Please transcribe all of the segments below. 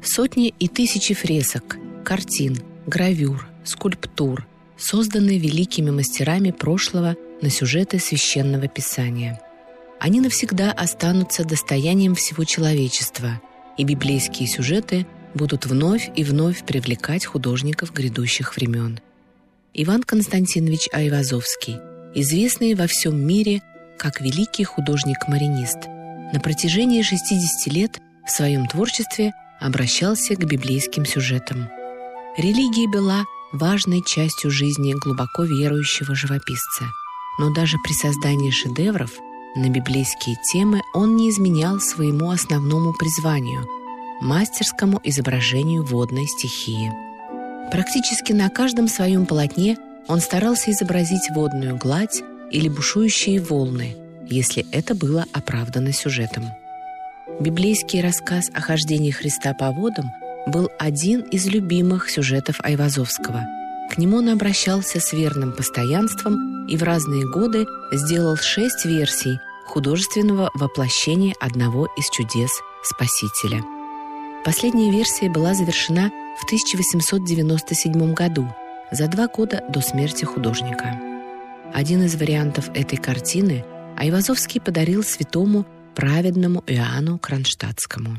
Сотни и тысячи фресок, картин, гравюр, скульптур созданы великими мастерами прошлого на сюжеты Священного Писания. Они навсегда останутся достоянием всего человечества, и библейские сюжеты будут вновь и вновь привлекать художников грядущих времен. Иван Константинович Айвазовский, известный во всем мире как великий художник-маринист, на протяжении 60 лет в своем творчестве обращался к библейским сюжетам. Религия была важной частью жизни глубоко верующего живописца, но даже при создании шедевров на библейские темы он не изменял своему основному призванию – мастерскому изображению водной стихии. Практически на каждом своем полотне он старался изобразить водную гладь или бушующие волны, если это было оправдано сюжетом. Библейский рассказ о хождении Христа по водам был один из любимых сюжетов Айвазовского. К нему он обращался с верным постоянством и в разные годы сделал 6 версий художественного воплощения одного из чудес Спасителя. Последняя версия была завершена в 1897 году, за 2 года до смерти художника. Один из вариантов этой картины Айвазовский подарил святому праведному Иоанну Кронштадтскому.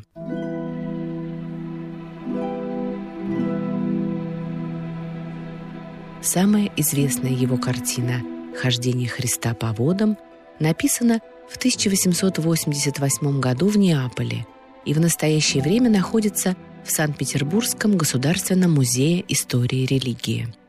Самая известная его картина «Хождение Христа по водам» написана в 1888 году в Неаполе и в настоящее время находится в Санкт-Петербургском государственном музее истории религии.